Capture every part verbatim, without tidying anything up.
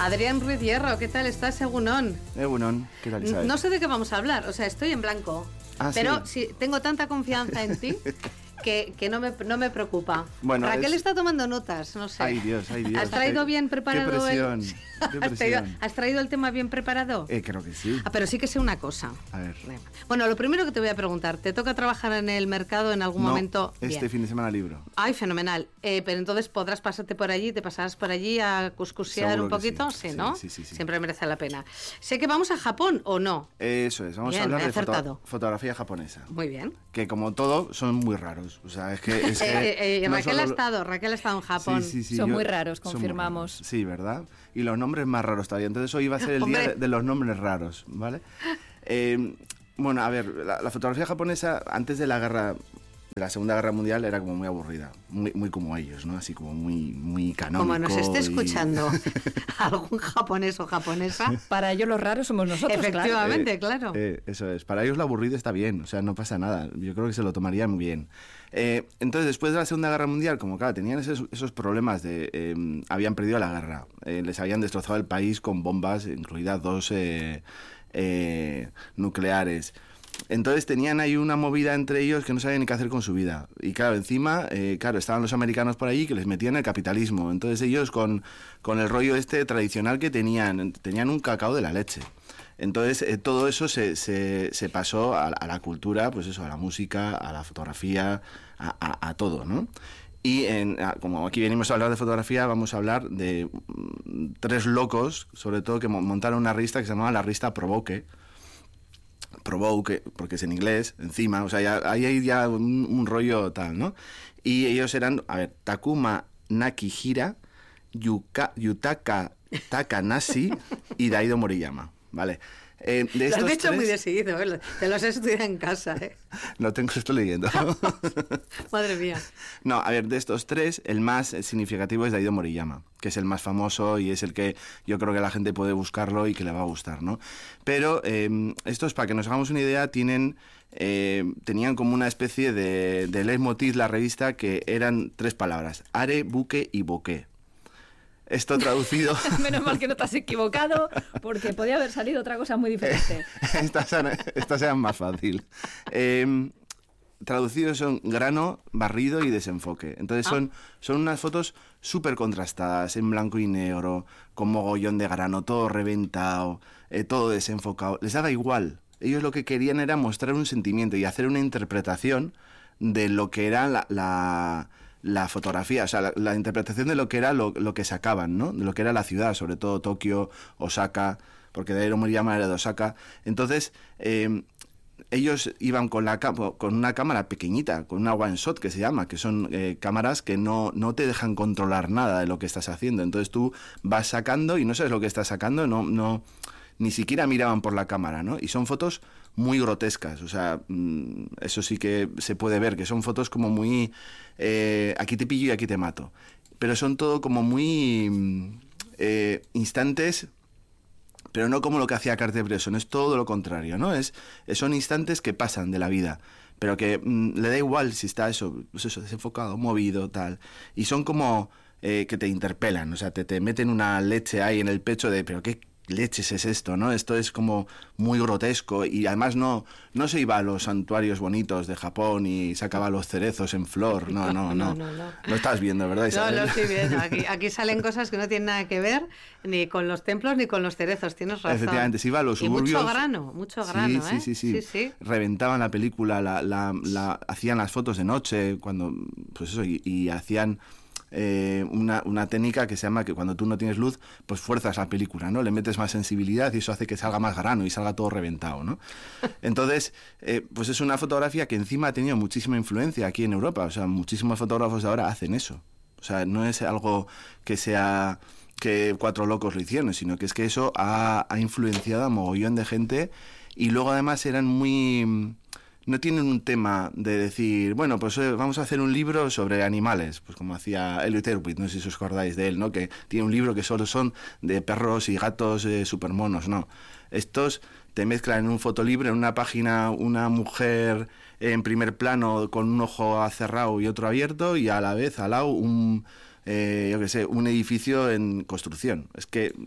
Adrián Ruiz Hierro, ¿qué tal estás, Egunon? Egunon, ¿qué tal, Isabel? No sé de qué vamos a hablar, o sea, estoy en blanco. Ah, pero ¿sí? sí, tengo tanta confianza en ti que, que no, me, no me preocupa. Bueno, Raquel es... está tomando notas, no sé. Ay, Dios, ay, Dios. ¿Has traído bien preparado? Qué presión, el... qué ¿Has, traído, presión. ¿Has traído el tema bien preparado? Eh, creo que sí. Ah, pero sí que sé una cosa. A ver. Bueno, lo primero que te voy a preguntar, ¿te toca trabajar en el mercado en algún no, momento? este Bien. fin de semana libro. Ay, fenomenal. Eh, pero entonces podrás pasarte por allí, te pasarás por allí a cuscusear Seguro un poquito, sí. sí, ¿no? Sí, sí, sí. Siempre merece la pena. Sé que vamos a Japón, ¿o no? Eso es, vamos Bien, a hablar me he de foto acertado. fotografía japonesa. Muy bien. Que como todo, son muy raros. O sea, es que... Es que eh, eh, no Raquel solo... ha estado, Raquel ha estado en Japón. Sí, sí, sí, son yo... muy raros, son confirmamos. Muy raros. Sí, ¿verdad? Y los nombres más raros todavía. Entonces hoy va a ser el día de, de los nombres raros, ¿vale? Eh, bueno, a ver, la, la fotografía japonesa antes de la guerra... de la Segunda Guerra Mundial era como muy aburrida, muy, muy como ellos, ¿no? Así como muy, muy canónico. Como nos esté y... escuchando algún japonés o japonesa. Para ellos los raros somos nosotros, Efectivamente, claro. claro. Eh, eh, eso es. Para ellos lo aburrido está bien, o sea, no pasa nada. Yo creo que se lo tomarían muy bien. Eh, entonces, después de la Segunda Guerra Mundial, como claro, tenían esos, esos problemas de... Eh, habían perdido la guerra, eh, les habían destrozado el país con bombas, incluidas dos eh, eh, nucleares. Entonces tenían ahí una movida entre ellos que no sabían ni qué hacer con su vida. Y claro, encima, eh, claro, estaban los americanos por allí que les metían el capitalismo. Entonces ellos con, con el rollo este tradicional que tenían, tenían un cacao de la leche. Entonces eh, todo eso se, se, se pasó a, a la cultura, pues eso, a la música, a la fotografía, a, a, a todo, ¿no? Y en, como aquí venimos a hablar de fotografía, vamos a hablar de mm, tres locos, sobre todo, que montaron una revista que se llamaba la revista Provoke. Provoke, porque es en inglés, encima, o sea, ya, ahí hay ya un, un rollo tal, ¿no? Y ellos eran, a ver, Takuma Nakihira, Yuka, Yutaka Takanashi y Daido Moriyama, ¿vale? Eh, de lo has estos dicho tres... muy de seguido, ¿eh? Te los has estudiado en casa, ¿eh? No tengo esto leyendo. Madre mía. No, a ver, de estos tres, el más significativo es Daido Moriyama, que es el más famoso y es el que yo creo que la gente puede buscarlo y que le va a gustar, ¿no? Pero eh, estos, para que nos hagamos una idea, tienen, eh, tenían como una especie de, de leitmotiv la revista que eran tres palabras, are, buque y bokeh. Esto traducido... Menos mal que no te has equivocado, porque podía haber salido otra cosa muy diferente. Estas esta sean más fácil. Eh, traducidos son grano, barrido y desenfoque. Entonces son, ah. son unas fotos súper contrastadas, en blanco y negro, con mogollón de grano, todo reventado, eh, todo desenfocado. Les daba igual. Ellos lo que querían era mostrar un sentimiento y hacer una interpretación de lo que era la... la la fotografía, o sea, la, la interpretación de lo que era lo, lo que sacaban, ¿no? De lo que era la ciudad, sobre todo Tokio, Osaka, porque Daido Moriyama era de Osaka. Entonces, eh, ellos iban con, la, con una cámara pequeñita, con una one shot que se llama, que son eh, cámaras que no, no te dejan controlar nada de lo que estás haciendo. Entonces tú vas sacando y no sabes lo que estás sacando, no... no ni siquiera miraban por la cámara, ¿no? Y son fotos muy grotescas, o sea, eso sí que se puede ver, que son fotos como muy... Eh, aquí te pillo y aquí te mato. Pero son todo como muy eh, instantes, pero no como lo que hacía Cartier-Bresson, es todo lo contrario, ¿no? Es, son instantes que pasan de la vida, pero que mmm, le da igual si está eso, pues eso, desenfocado, movido, tal. Y son como eh, que te interpelan, o sea, te, te meten una leche ahí en el pecho de, pero qué... leches es esto, ¿no? Esto es como muy grotesco y además no, no se iba a los santuarios bonitos de Japón y sacaba los cerezos en flor, no, no, no. No, no, no. Lo estás viendo, ¿verdad, Isabel? No, lo estoy viendo. Aquí, aquí salen cosas que no tienen nada que ver ni con los templos ni con los cerezos, tienes razón. Efectivamente, se iba a los suburbios. Y mucho grano, mucho grano, sí, ¿eh? Sí, sí, sí. sí, sí. Reventaban la película, la, la, la, hacían las fotos de noche, cuando, pues eso, y, y hacían... Eh, una, una técnica que se llama que cuando tú no tienes luz, pues fuerzas la película, ¿no? Le metes más sensibilidad y eso hace que salga más grano y salga todo reventado, ¿no? Entonces, eh, pues es una fotografía que encima ha tenido muchísima influencia aquí en Europa, o sea, muchísimos fotógrafos de ahora hacen eso. O sea, no es algo que sea que cuatro locos lo hicieron, sino que es que eso ha, ha influenciado a mogollón de gente y luego además eran muy... no tienen un tema de decir, bueno, pues eh, vamos a hacer un libro sobre animales, pues como hacía Elliot Erwitt, no sé si os acordáis de él, ¿no? Que tiene un libro que solo son de perros y gatos eh, supermonos, no. Estos te mezclan en un fotolibro, en una página, una mujer en primer plano con un ojo cerrado y otro abierto, y a la vez al lado un... Eh, yo qué sé, un edificio en construcción. Es que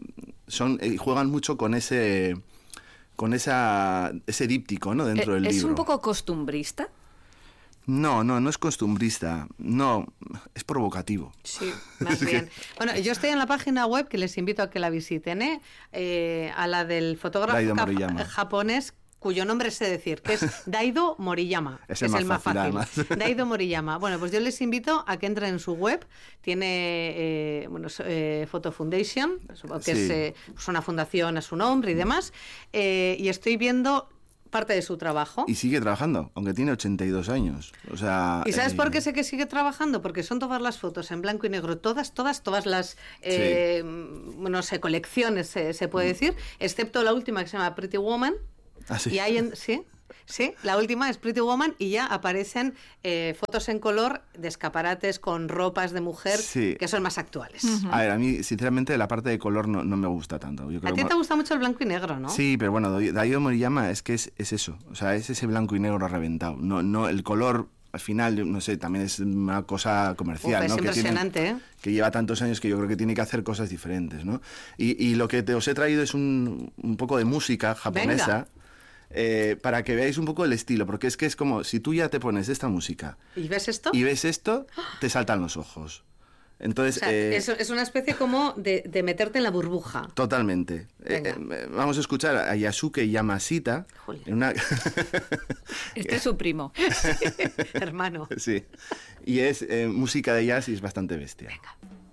son eh, juegan mucho con ese con esa ese díptico, ¿no? Dentro del ¿Es libro. un poco costumbrista? No, no, no es costumbrista. No, es provocativo. Sí, más bien. Bueno, yo estoy en la página web que les invito a que la visiten, ¿eh? Eh, a la del fotógrafo Daido cap- Moriyama. japonés, cuyo nombre sé decir, que es Daido Moriyama. Es que el es el más más fácil, fácil. además. Daido Moriyama. Bueno, pues yo les invito a que entren en su web. Tiene, eh, bueno, es, eh, Photo Foundation, supongo que Sí. es eh, pues una fundación a su nombre y demás. Eh, y estoy viendo parte de su trabajo. Y sigue trabajando, aunque tiene ochenta y dos años. O sea, ¿Y sabes eh, por qué sé que sigue trabajando? Porque son todas las fotos en blanco y negro, todas, todas, todas las, eh, no sé, colecciones, se, se puede decir, excepto la última que se llama Pretty Woman. Ah, sí. Y hay en, sí, sí, la última es Pretty Woman y ya aparecen eh, fotos en color de escaparates con ropas de mujer Sí. que son más actuales. A ver, a mí, sinceramente, la parte de color no, no me gusta tanto. Yo creo A ti que- te gusta mucho el blanco y negro, ¿no? Sí, pero bueno, Daido Moriyama es que es, es eso. O sea, es ese blanco y negro reventado. No, no, el color, al final, no sé, también es una cosa comercial, Uf, es ¿no? Que tiene- impresionante, ¿eh? que lleva tantos años que yo creo que tiene que hacer cosas diferentes, ¿no? Y, y lo que te, os he traído es un, un poco de música japonesa. eh, para que veáis un poco el estilo, porque es que es como si tú ya te pones esta música ¿Y ves esto? y ves esto, te saltan los ojos. Entonces, O sea, eh, es, es una especie como de, de meterte en la burbuja. totalmente. Eh, Venga. eh, vamos a escuchar a Yasuke Yamashita. Joder. En una... Este es su primo. Hermano. sí. Y es eh, música de jazz y es bastante bestia. Venga.